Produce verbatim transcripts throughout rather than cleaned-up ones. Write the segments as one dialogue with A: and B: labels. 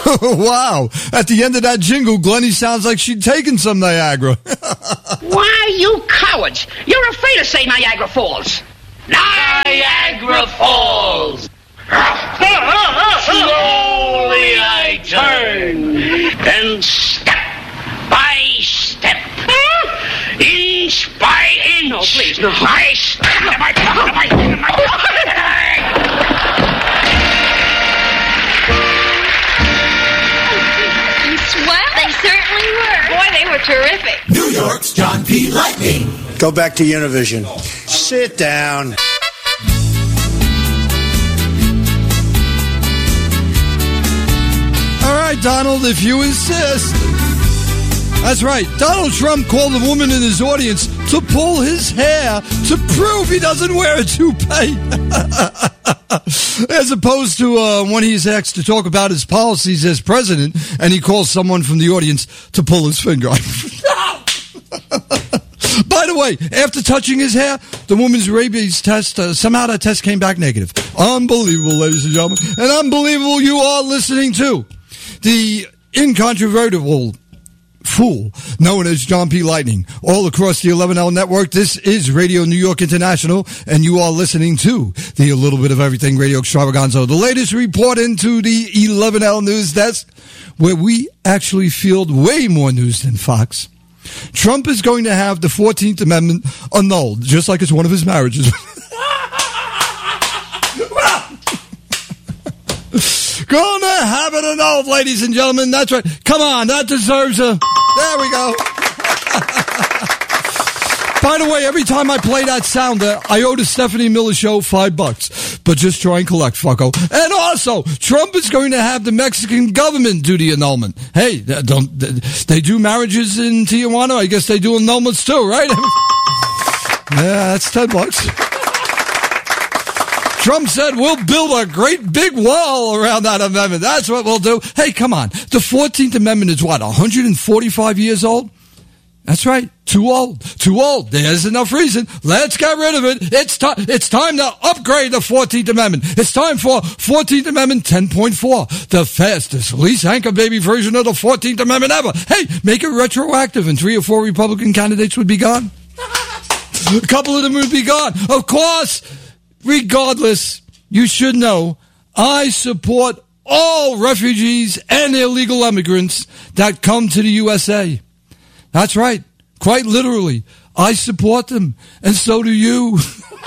A: Wow. At the end of that jingle, Glennie sounds like she'd taken some Niagara.
B: Why, you cowards! You're afraid to say Niagara Falls. Niagara Falls! Slowly I turn, and step by step, inch by inch, no, please, no. I step, I step, I step,
C: Well, they certainly were. Boy, they were terrific.
D: New York's John P. Lightning.
E: Go back to Univision. Sit down.
A: All right, Donald, if you insist. That's right. Donald Trump called a woman in his audience to pull his hair to prove he doesn't wear a toupee. As opposed to uh, when he's asked to talk about his policies as president, and he calls someone from the audience to pull his finger. By the way, after touching his hair, the woman's rabies test, uh, somehow that test came back negative. Unbelievable, ladies and gentlemen. And unbelievable you are listening to the incontrovertible fool known as John P. Lightning all across the eleven L network. This is Radio New York International, and you are listening to the A Little Bit of Everything Radio Extravaganza, the latest report into the eleven L news desk, where we actually field way more news than Fox. Trump is going to have the fourteenth Amendment annulled, just like it's one of his marriages. Gonna have it annulled, ladies and gentlemen. That's right. Come on, that deserves a... There we go. By the way, every time I play that sounder, I owe the Stephanie Miller Show five bucks. But just try and collect, fucko. And also, Trump is going to have the Mexican government do the annulment. Hey, don't they do marriages in Tijuana? I guess they do annulments too, right? Yeah, that's ten bucks. Trump said, we'll build a great big wall around that amendment. That's what we'll do. Hey, come on. The fourteenth Amendment is what, one hundred forty-five years old? That's right. Too old. Too old. There's enough reason. Let's get rid of it. It's, ti- it's time to upgrade the fourteenth Amendment. It's time for fourteenth Amendment ten point four, the fastest, least hanker baby version of the fourteenth Amendment ever. Hey, make it retroactive and three or four Republican candidates would be gone. A couple of them would be gone. Of course. Regardless, you should know, I support all refugees and illegal immigrants that come to the U S A. That's right. Quite literally. I support them. And so do you.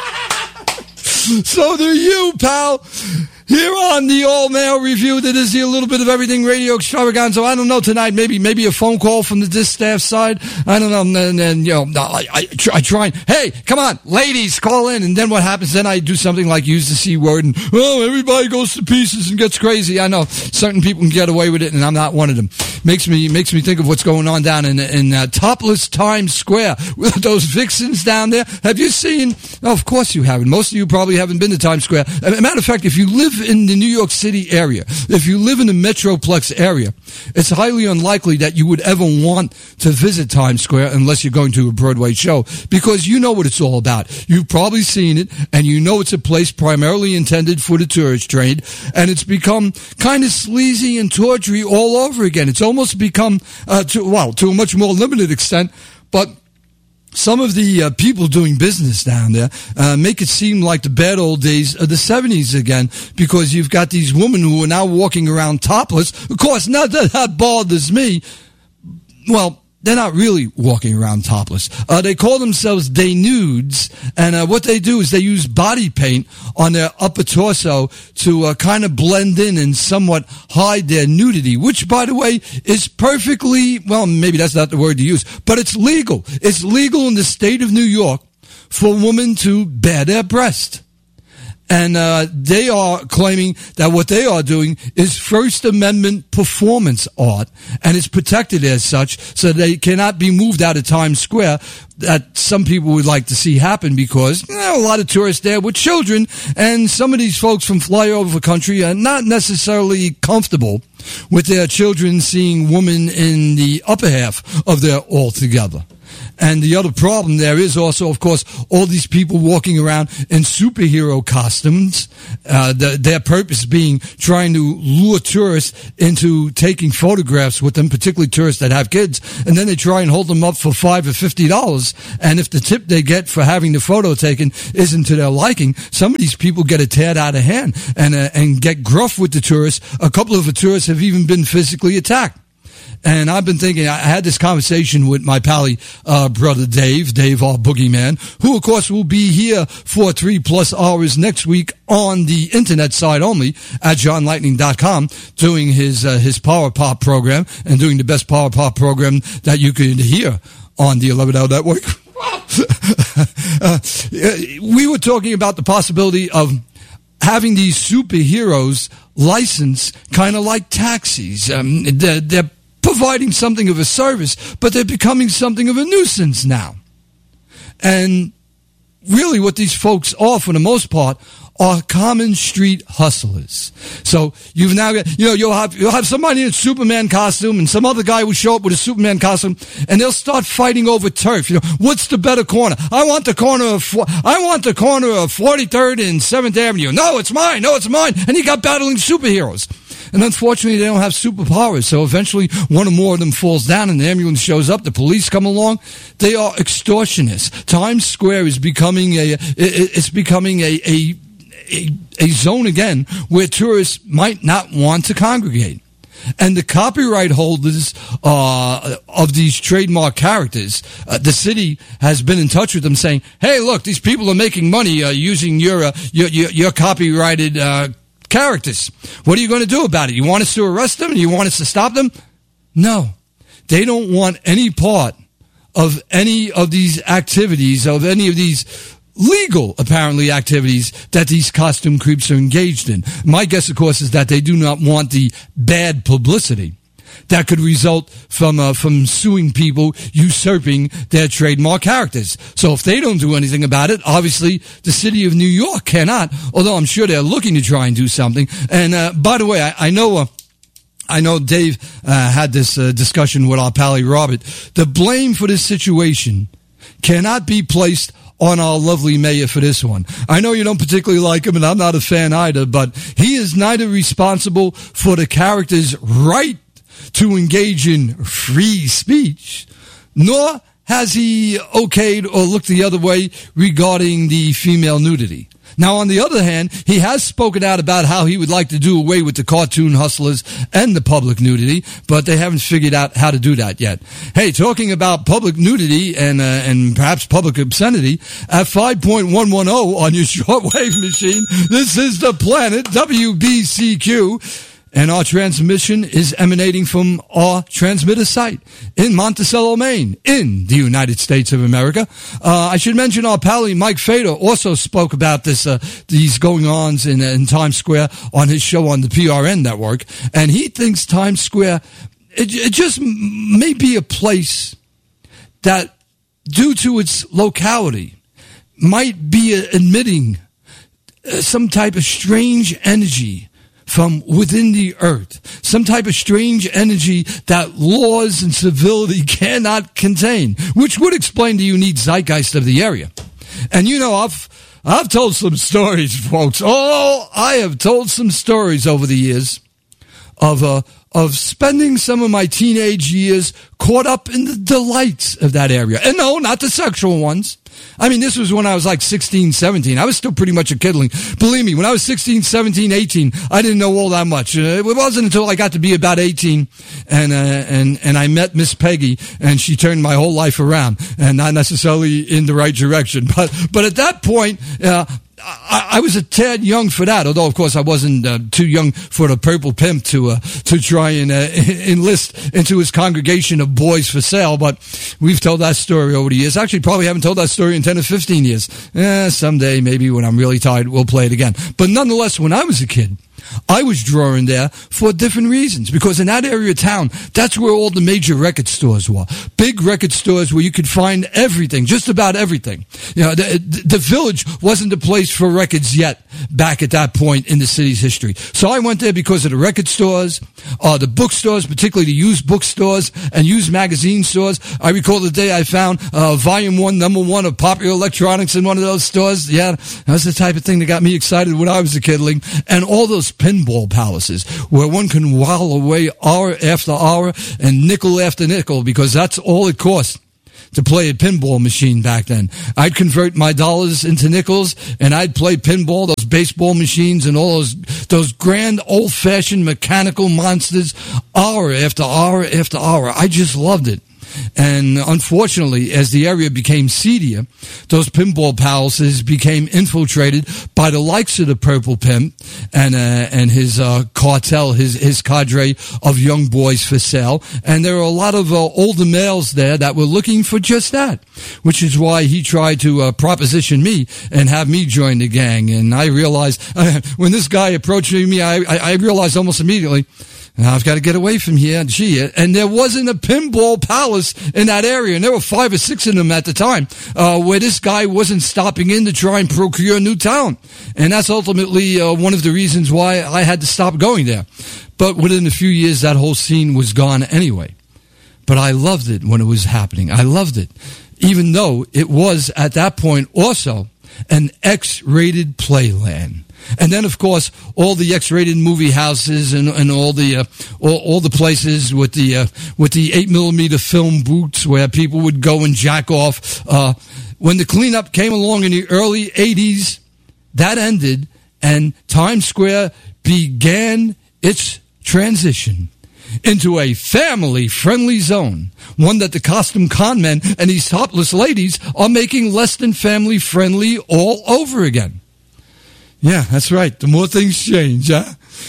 A: So do you, pal. Here on the all-mail review, that is the A Little Bit of Everything Radio Extravaganza. I don't know tonight, maybe maybe a phone call from the disc staff side. I don't know. And then, you know, I, I, I try and, hey, come on, ladies, call in. And then what happens? Then I do something like use the C word and, oh, everybody goes to pieces and gets crazy. I know certain people can get away with it, and I'm not one of them. Makes me makes me think of what's going on down in in uh, topless Times Square with those vixens down there. Have you seen? Oh, of course you haven't. Most of you probably haven't been to Times Square. As a matter of fact, if you live in the New York City area, if you live in the Metroplex area, it's highly unlikely that you would ever want to visit Times Square unless you're going to a Broadway show, because you know what it's all about. You've probably seen it, and you know it's a place primarily intended for the tourist trade, and it's become kind of sleazy and tawdry all over again. It's almost become, uh, to, well, to a much more limited extent, but some of the uh, people doing business down there uh, make it seem like the bad old days of the seventies again, because you've got these women who are now walking around topless. Of course, not that that bothers me. Well, they're not really walking around topless. Uh, they call themselves day nudes, and uh, what they do is they use body paint on their upper torso to uh, kind of blend in and somewhat hide their nudity, which, by the way, is perfectly, well, maybe that's not the word to use, but it's legal. It's legal in the state of New York for women to bare their breast. And uh, they are claiming that what they are doing is First Amendment performance art, and it's protected as such, so they cannot be moved out of Times Square, that some people would like to see happen, because you know, a lot of tourists there with children, and some of these folks from flyover country are not necessarily comfortable with their children seeing women in the upper half of their altogether. And the other problem there is also, of course, all these people walking around in superhero costumes, uh, the, their purpose being trying to lure tourists into taking photographs with them, particularly tourists that have kids, and then they try and hold them up for five or fifty dollars. And if the tip they get for having the photo taken isn't to their liking, some of these people get it teared out of hand and uh, and get gruff with the tourists. A couple of the tourists have even been physically attacked. And I've been thinking, I had this conversation with my pally, uh, brother Dave, Dave, our boogeyman, who of course will be here for three plus hours next week on the internet side only at john lightning dot com, doing his, uh, his Power Pop program and doing the best Power Pop program that you could hear on the eleven hour network. uh, we were talking about the possibility of having these superheroes licensed kind of like taxis. Um, they're, they're providing something of a service, but they're becoming something of a nuisance now. And really what these folks are, for the most part, are common street hustlers. So you've now got, you know, you'll have, you'll have somebody in a Superman costume and some other guy will show up with a Superman costume and they'll start fighting over turf. You know, what's the better corner? I want the corner of, I want the corner of forty-third and seventh Avenue. No, it's mine. No, it's mine. And you got battling superheroes. And unfortunately, they don't have superpowers. So eventually, one or more of them falls down and the ambulance shows up. The police come along. They are extortionists. Times Square is becoming a, it's becoming a, a, a, a zone again where tourists might not want to congregate. And the copyright holders uh, of these trademark characters, uh, the city has been in touch with them saying, hey, look, these people are making money uh, using your, uh, your, your, your copyrighted uh characters. What are you going to do about it? You want us to arrest them? You want us to stop them? No. They don't want any part of any of these activities, of any of these legal, apparently, activities that these costume creeps are engaged in. My guess, of course, is that they do not want the bad publicity that could result from uh, from suing people usurping their trademark characters. So if they don't do anything about it, obviously the city of New York cannot, although I'm sure they're looking to try and do something. And uh, by the way, I, I know uh, I know Dave uh, had this uh, discussion with our pally Robert. The blame for this situation cannot be placed on our lovely mayor for this one. I know you don't particularly like him, and I'm not a fan either, but he is neither responsible for the character's right to engage in free speech, nor has he okayed or looked the other way regarding the female nudity. Now, on the other hand, he has spoken out about how he would like to do away with the cartoon hustlers and the public nudity, but they haven't figured out how to do that yet. Hey, talking about public nudity and uh, and perhaps public obscenity, at five point one one zero on your shortwave machine, this is the Planet W B C Q. And our transmission is emanating from our transmitter site in Monticello, Maine, in the United States of America. Uh, I should mention our pally Mike Feder also spoke about this, uh, these going-ons in, in Times Square on his show on the P R N network. And he thinks Times Square, it, it just may be a place that, due to its locality, might be admitting uh, some type of strange energy from within the earth, some type of strange energy that laws and civility cannot contain, which would explain the unique zeitgeist of the area. And you know, I've I've told some stories, folks. Oh, I have told some stories over the years of uh, of spending some of my teenage years caught up in the delights of that area. And no, not the sexual ones. I mean, this was when I was like sixteen, seventeen. I was still pretty much a kidling. Believe me, when I was sixteen, seventeen, eighteen, I didn't know all that much. Uh, it wasn't until I got to be about eighteen and, uh, and, and I met Miss Peggy, and she turned my whole life around, and not necessarily in the right direction. But, but at that point, uh, I, I was a tad young for that, although of course I wasn't uh, too young for the Purple Pimp to uh, to try and uh, enlist into his congregation of boys for sale. But we've told that story over the years. Actually, probably haven't told that story in ten or fifteen years. Eh, someday, maybe when I'm really tired, we'll play it again. But nonetheless, when I was a kid, I was drawing there for different reasons, because in that area of town, that's where all the major record stores were. Big record stores where you could find everything, just about everything. You know, the, the village wasn't a place for records yet back at that point in the city's history. So I went there because of the record stores, uh, the bookstores, particularly the used bookstores and used magazine stores. I recall the day I found uh, volume one, number one of Popular Electronics in one of those stores. Yeah, that was the type of thing that got me excited when I was a kidling. And all those pinball palaces where one can while away hour after hour and nickel after nickel, because that's all it cost to play a pinball machine back then. I'd convert my dollars into nickels and I'd play pinball, those baseball machines and all those those grand old-fashioned mechanical monsters hour after hour after hour. I just loved it. And unfortunately, as the area became seedier, those pinball palaces became infiltrated by the likes of the Purple Pimp and uh, and his uh, cartel, his his cadre of young boys for sale. And there were a lot of uh, older males there that were looking for just that, which is why he tried to uh, proposition me and have me join the gang. And I realized uh, when this guy approached me, I, I, I realized almost immediately, I've got to get away from here. Gee, and there wasn't a pinball palace in that area, and there were five or six of them at the time, uh, where this guy wasn't stopping in to try and procure new talent. And that's ultimately uh, one of the reasons why I had to stop going there. But within a few years, that whole scene was gone anyway. But I loved it when it was happening. I loved it, even though it was, at that point, also an X-rated playland. And then, of course, all the X-rated movie houses and, and all the uh, all, all the places with the uh, with the eight millimeter film booths where people would go and jack off. Uh, when the cleanup came along in the early eighties, that ended, and Times Square began its transition into a family-friendly zone, one that the costume con men and these topless ladies are making less than family-friendly all over again. Yeah, that's right. The more things change, huh?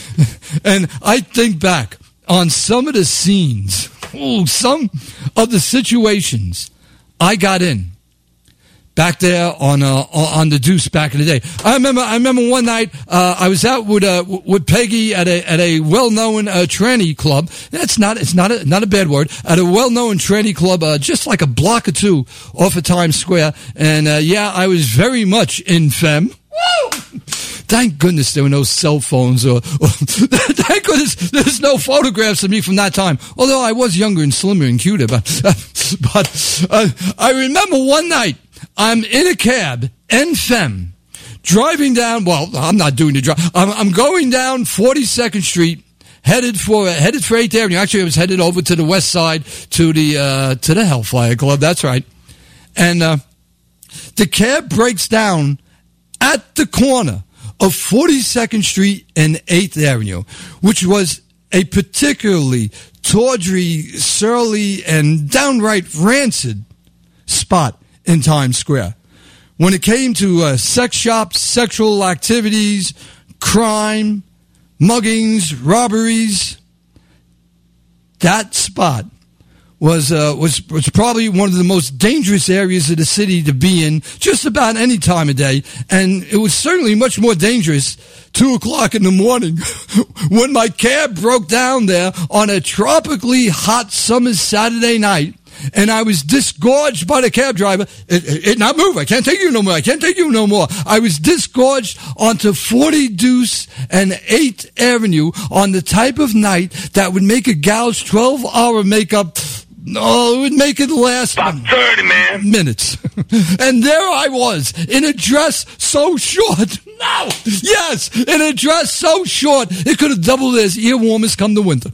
A: And I think back on some of the scenes, ooh, some of the situations I got in back there on uh, on the Deuce back in the day. I remember. I remember one night uh, I was out with uh, with Peggy at a at a well known uh, tranny club. That's not it's not a not a bad word. At a well known tranny club, uh, just like a block or two off of Times Square. And uh, yeah, I was very much in femme. Woo! Thank goodness there were no cell phones, or, or thank goodness there's no photographs of me from that time. Although I was younger and slimmer and cuter, but uh, but uh, I remember one night I'm in a cab, en femme, driving down. Well, I'm not doing the drive. I'm, I'm going down forty-second Street, headed for uh, headed for eighth Avenue. Actually, I was headed over to the west side to the uh, to the Hellfire Club. That's right, and uh, the cab breaks down at the corner of forty-second Street and eighth Avenue, which was a particularly tawdry, surly, and downright rancid spot in Times Square. When it came to uh, sex shops, sexual activities, crime, muggings, robberies, that spot was uh, was was probably one of the most dangerous areas of the city to be in just about any time of day. And it was certainly much more dangerous two o'clock in the morning when my cab broke down there on a tropically hot summer Saturday night. And I was disgorged by the cab driver. It, it, it not move. I can't take you no more. I can't take you no more. I was disgorged onto forty Deuce and eighth Avenue on the type of night that would make a gal's twelve hour makeup. No, it would make it last
B: about thirty, man.
A: minutes. And there I was, in a dress so short. No! Yes! In a dress so short, it could have doubled as ear warmers come the winter.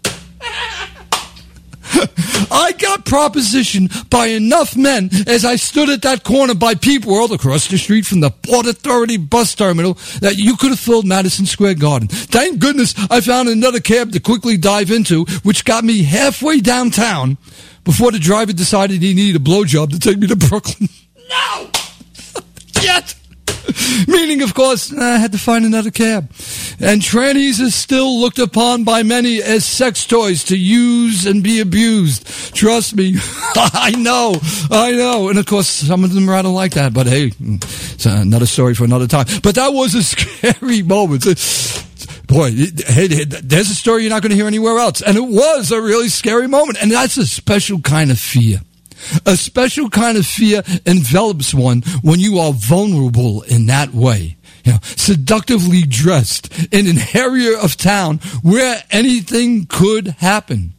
A: I got propositioned by enough men as I stood at that corner by Peep World across the street from the Port Authority bus terminal that you could have filled Madison Square Garden. Thank goodness I found another cab to quickly dive into, which got me halfway downtown before the driver decided he needed a blowjob to take me to Brooklyn. No! Yet! Meaning, of course, I had to find another cab. And trannies are still looked upon by many as sex toys to use and be abused. Trust me. I know. I know. And, of course, some of them rather like that. But, hey, it's another story for another time. But that was a scary moment. Boy, hey, there's a story you're not going to hear anywhere else. And it was a really scary moment. And that's a special kind of fear. A special kind of fear envelops one when you are vulnerable in that way. You know, seductively dressed in an area of town where anything could happen.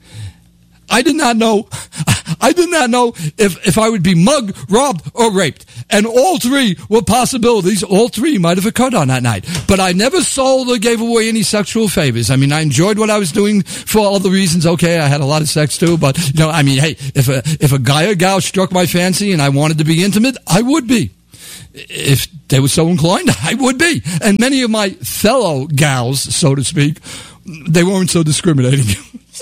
A: I did not know, I did not know if, if I would be mugged, robbed, or raped. And all three were possibilities. All three might have occurred on that night. But I never sold or gave away any sexual favors. I mean, I enjoyed what I was doing for all the reasons. Okay, I had a lot of sex too. But, you know, I mean, hey, if a, if a guy or gal struck my fancy and I wanted to be intimate, I would be. If they were so inclined, I would be. And many of my fellow gals, so to speak, they weren't so discriminating.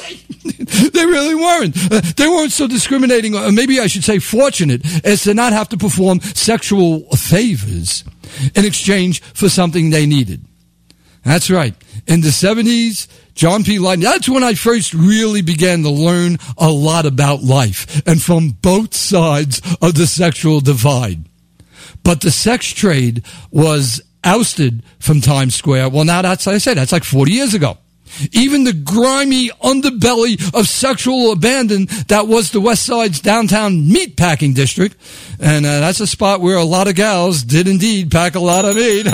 A: They really weren't. Uh, they weren't so discriminating, or maybe I should say fortunate, as to not have to perform sexual favors in exchange for something they needed. That's right. In the seventies, John P. Lightning, that's when I first really began to learn a lot about life, and from both sides of the sexual divide. But the sex trade was ousted from Times Square. Well, now that's, like I said, that's like forty years ago. Even the grimy underbelly of sexual abandon that was the West Side's downtown meatpacking district. And uh, that's a spot where a lot of gals did indeed pack a lot of meat.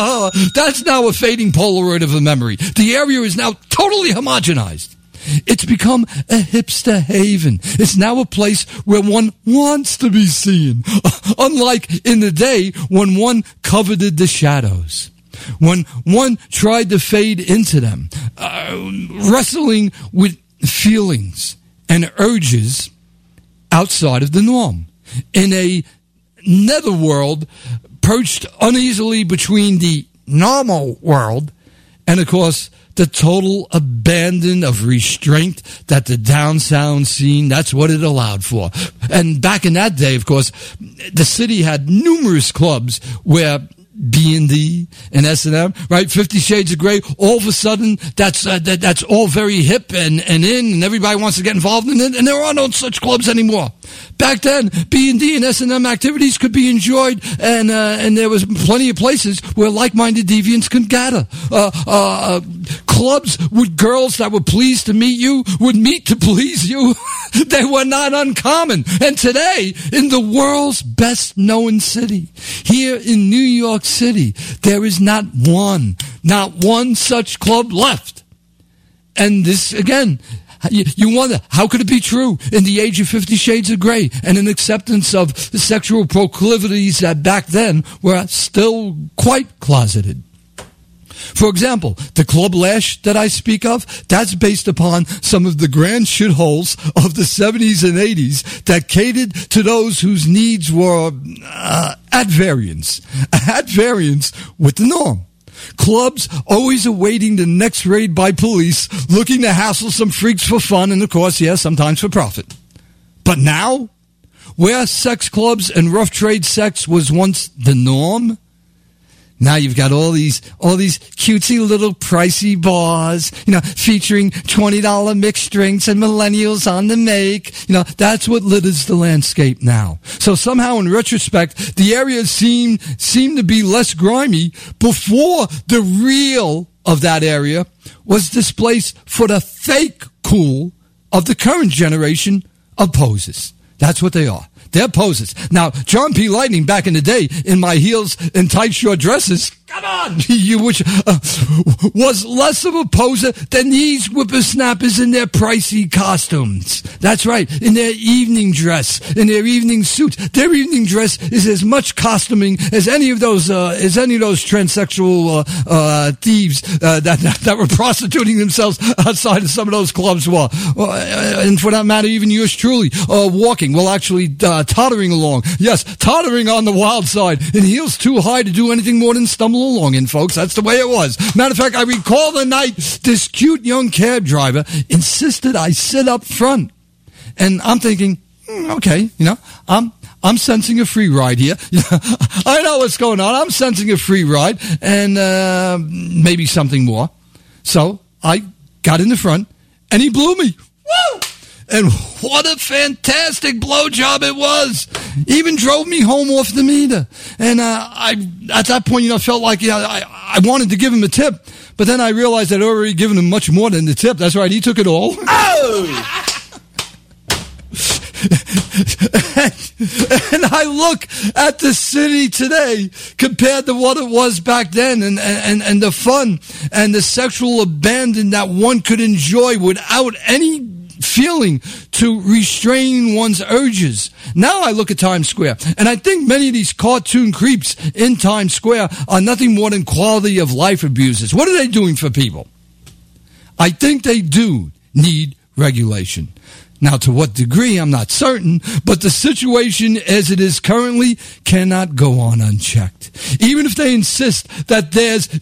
A: That's now a fading Polaroid of a memory. The area is now totally homogenized. It's become a hipster haven. It's now a place where one wants to be seen. Unlike in the day when one coveted the shadows. When one tried to fade into them, uh, wrestling with feelings and urges outside of the norm. In a netherworld perched uneasily between the normal world and, of course, the total abandon of restraint that the downtown scene, that's what it allowed for. And back in that day, of course, the city had numerous clubs where B and D and S and M, right? Fifty Shades of Grey. All of a sudden, that's uh, that, that's all very hip and, and in, and everybody wants to get involved in it, and there are no such clubs anymore. Back then, B and D and S and M activities could be enjoyed, and uh, and there was plenty of places where like-minded deviants could gather. Uh, uh, clubs with girls that were pleased to meet you would meet to please you. They were not uncommon. And today, in the world's best-known city, here in New York City, there is not one, not one such club left. And this, again, you, you wonder, how could it be true in the age of Fifty Shades of Grey and an acceptance of the sexual proclivities that back then were still quite closeted? For example, the Club Lash that I speak of, that's based upon some of the grand shitholes of the seventies and eighties that catered to those whose needs were uh, at variance, at variance with the norm. Clubs always awaiting the next raid by police, looking to hassle some freaks for fun and, of course, yes, yeah, sometimes for profit. But now, where sex clubs and rough trade sex was once the norm, now you've got all these all these cutesy little pricey bars, you know, featuring twenty dollars mixed drinks and millennials on the make. You know, that's what litters the landscape now. So somehow, in retrospect, the area seemed, seemed to be less grimy before the real of that area was displaced for the fake cool of the current generation of poses. That's what they are. They're poses. Now, John P. Lightning, back in the day, in my heels and tight short dresses, come on, you which uh, was less of a poser than these whippersnappers in their pricey costumes. That's right, in their evening dress, in their evening suits. Their evening dress is as much costuming as any of those, uh, as any of those transsexual uh, uh, thieves uh, that, that that were prostituting themselves outside of some of those clubs were. Uh, and for that matter, even yours truly, uh, walking, well, actually. Uh, tottering along. Yes, tottering on the wild side. In heels too high to do anything more than stumble along in, folks. That's the way it was. Matter of fact, I recall the night this cute young cab driver insisted I sit up front. And I'm thinking, mm, okay, you know, I'm I'm sensing a free ride here. I know what's going on. I'm sensing a free ride and uh, maybe something more. So I got in the front and he blew me. Woo! And what a fantastic blowjob it was. Even drove me home off the meter. And uh, I, at that point, you know, felt like, you know, I, I wanted to give him a tip. But then I realized I'd already given him much more than the tip. That's right, he took it all.
E: Oh!
A: and, and I look at the city today compared to what it was back then, and, and, and the fun and the sexual abandon that one could enjoy without any feeling to restrain one's urges. Now I look at Times Square, and I think many of these cartoon creeps in Times Square are nothing more than quality of life abusers. What are they doing for people? I think they do need regulation. Now, to what degree, I'm not certain, but the situation as it is currently cannot go on unchecked. Even if they insist that there's